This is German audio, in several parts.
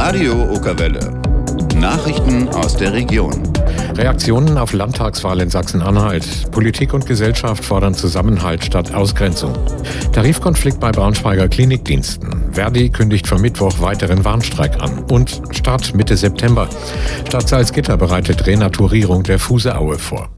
Radio Okerwelle. Nachrichten aus der Region. Reaktionen auf Landtagswahl in Sachsen-Anhalt. Politik und Gesellschaft fordern Zusammenhalt statt Ausgrenzung. Tarifkonflikt bei Braunschweiger Klinikdiensten. Verdi kündigt für Mittwoch weiteren Warnstreik an. Und Start Mitte September. Stadt Salzgitter bereitet Renaturierung der Fuseaue vor.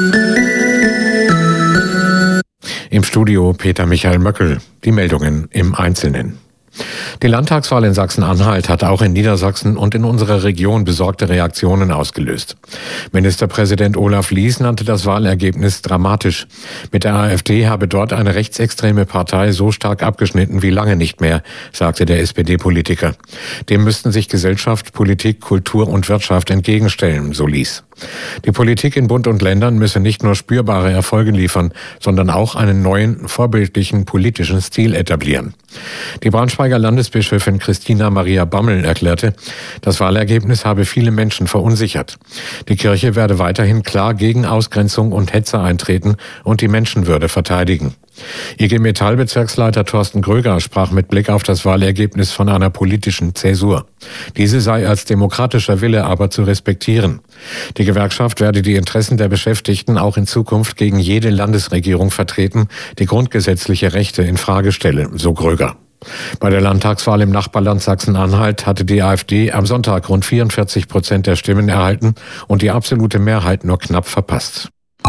Im Studio Peter Michael Möckel. Die Meldungen im Einzelnen. Die Landtagswahl in Sachsen-Anhalt hat auch in Niedersachsen und in unserer Region besorgte Reaktionen ausgelöst. Ministerpräsident Olaf Lies nannte das Wahlergebnis dramatisch. Mit der AfD habe dort eine rechtsextreme Partei so stark abgeschnitten wie lange nicht mehr, sagte der SPD-Politiker. Dem müssten sich Gesellschaft, Politik, Kultur und Wirtschaft entgegenstellen, so Lies. Die Politik in Bund und Ländern müsse nicht nur spürbare Erfolge liefern, sondern auch einen neuen, vorbildlichen politischen Stil etablieren. Die Braunschweiger Landesbischöfin Christina Maria Bammel erklärte, das Wahlergebnis habe viele Menschen verunsichert. Die Kirche werde weiterhin klar gegen Ausgrenzung und Hetze eintreten und die Menschenwürde verteidigen. IG Metall-Bezirksleiter Thorsten Gröger sprach mit Blick auf das Wahlergebnis von einer politischen Zäsur. Diese sei als demokratischer Wille aber zu respektieren. Die Gewerkschaft werde die Interessen der Beschäftigten auch in Zukunft gegen jede Landesregierung vertreten, die grundgesetzliche Rechte in Frage stelle, so Gröger. Bei der Landtagswahl im Nachbarland Sachsen-Anhalt hatte die AfD am Sonntag rund 44% der Stimmen erhalten und die absolute Mehrheit nur knapp verpasst.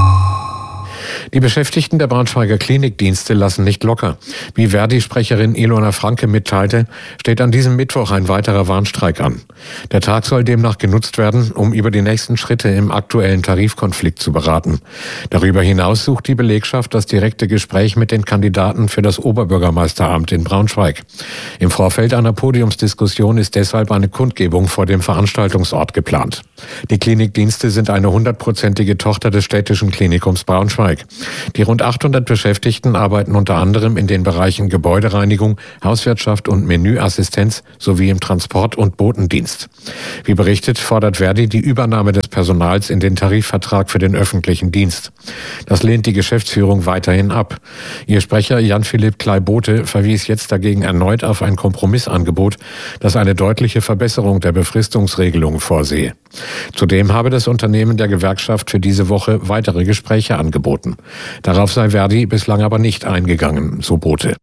Die Beschäftigten der Braunschweiger Klinikdienste lassen nicht locker. Wie Verdi-Sprecherin Ilona Franke mitteilte, steht an diesem Mittwoch ein weiterer Warnstreik an. Der Tag soll demnach genutzt werden, um über die nächsten Schritte im aktuellen Tarifkonflikt zu beraten. Darüber hinaus sucht die Belegschaft das direkte Gespräch mit den Kandidaten für das Oberbürgermeisteramt in Braunschweig. Im Vorfeld einer Podiumsdiskussion ist deshalb eine Kundgebung vor dem Veranstaltungsort geplant. Die Klinikdienste sind eine 100%ige Tochter des städtischen Klinikums Braunschweig. Die rund 800 Beschäftigten arbeiten unter anderem in den Bereichen Gebäudereinigung, Hauswirtschaft und Menüassistenz sowie im Transport- und Botendienst. Wie berichtet, fordert Verdi die Übernahme des Personals in den Tarifvertrag für den öffentlichen Dienst. Das lehnt die Geschäftsführung weiterhin ab. Ihr Sprecher Jan-Philipp Klei-Bote verwies jetzt dagegen erneut auf ein Kompromissangebot, das eine deutliche Verbesserung der Befristungsregelung vorsehe. Zudem habe das Unternehmen der Gewerkschaft für diese Woche weitere Gespräche angeboten. Darauf sei Verdi bislang aber nicht eingegangen, so Bote.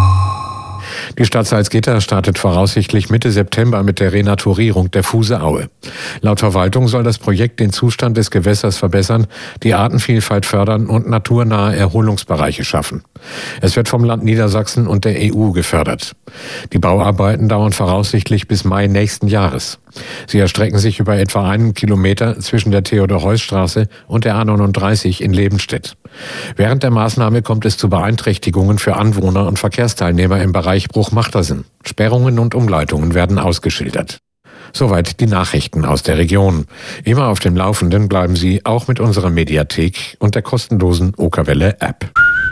Die Stadt Salzgitter startet voraussichtlich Mitte September mit der Renaturierung der Fuseaue. Laut Verwaltung soll das Projekt den Zustand des Gewässers verbessern, die Artenvielfalt fördern und naturnahe Erholungsbereiche schaffen. Es wird vom Land Niedersachsen und der EU gefördert. Die Bauarbeiten dauern voraussichtlich bis Mai nächsten Jahres. Sie erstrecken sich über etwa 1 Kilometer zwischen der Theodor-Heuss-Straße und der A39 in Lebenstedt. Während der Maßnahme kommt es zu Beeinträchtigungen für Anwohner und Verkehrsteilnehmer im Bereich Bruch-Machtersen. Sperrungen und Umleitungen werden ausgeschildert. Soweit die Nachrichten aus der Region. Immer auf dem Laufenden bleiben Sie auch mit unserer Mediathek und der kostenlosen Okerwelle-App.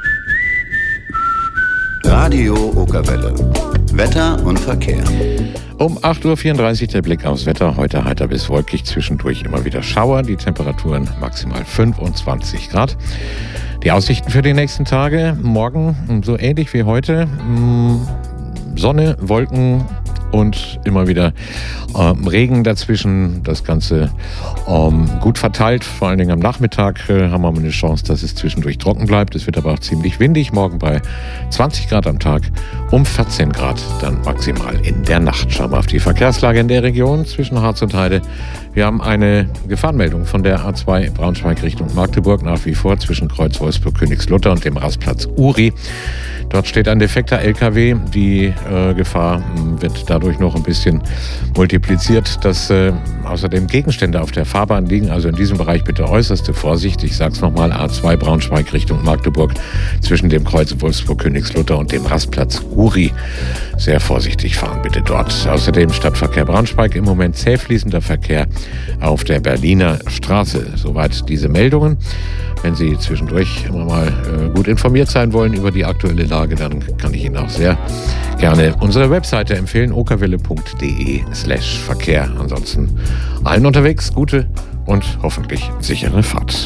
Radio Okerwelle. Wetter und Verkehr. Um 8.34 Uhr der Blick aufs Wetter. Heute heiter bis wolkig, zwischendurch immer wieder Schauer. Die Temperaturen maximal 25 Grad. Die Aussichten für die nächsten Tage. Morgen so ähnlich wie heute. Sonne, Wolken und immer wieder Regen dazwischen. Das Ganze gut verteilt. Vor allen Dingen am Nachmittag haben wir eine Chance, dass es zwischendurch trocken bleibt. Es wird aber auch ziemlich windig. Morgen bei 20 Grad am Tag, um 14 Grad dann maximal in der Nacht. Schauen wir auf die Verkehrslage in der Region zwischen Harz und Heide. Wir haben eine Gefahrenmeldung von der A2 Braunschweig Richtung Magdeburg nach wie vor zwischen Kreuz Wolfsburg-Königslutter und dem Rastplatz Uri. Dort steht ein defekter LKW. Die Gefahr wird dadurch noch ein bisschen multipliziert, dass außerdem Gegenstände auf der Fahrbahn liegen. Also in diesem Bereich bitte äußerste Vorsicht. Ich sage es nochmal, A2 Braunschweig Richtung Magdeburg zwischen dem Kreuz Wolfsburg-Königslutter und dem Rastplatz Uri. Sehr vorsichtig fahren bitte dort. Außerdem Stadtverkehr Braunschweig im Moment zäh fließender Verkehr auf der Berliner Straße. Soweit diese Meldungen. Wenn Sie zwischendurch immer mal gut informiert sein wollen über die aktuelle Lage, dann kann ich Ihnen auch sehr gerne unsere Webseite empfehlen, okerwelle.de/Verkehr. Ansonsten allen unterwegs gute und hoffentlich sichere Fahrt.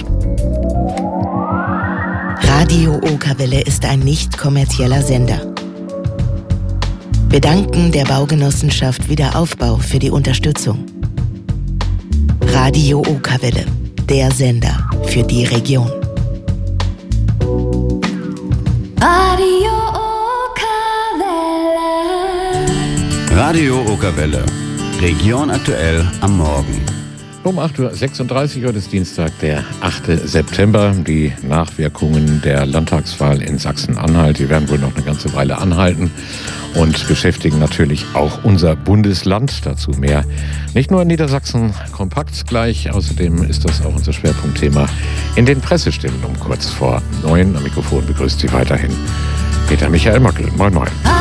Radio Okerwelle ist ein nicht kommerzieller Sender. Wir danken der Baugenossenschaft Wiederaufbau für die Unterstützung. Radio Okerwelle, der Sender für die Region. Radio Okerwelle. Radio Okerwelle. Region aktuell am Morgen. Um 8.36 Uhr, heute ist Dienstag, der 8. September. Die Nachwirkungen der Landtagswahl in Sachsen-Anhalt, die werden wohl noch eine ganze Weile anhalten und beschäftigen natürlich auch unser Bundesland. Dazu mehr. Nicht nur in Niedersachsen kompakt gleich, außerdem ist das auch unser Schwerpunktthema in den Pressestimmen um kurz vor 9. Am Mikrofon begrüßt Sie weiterhin Peter Michael Möckel. Moin, moin.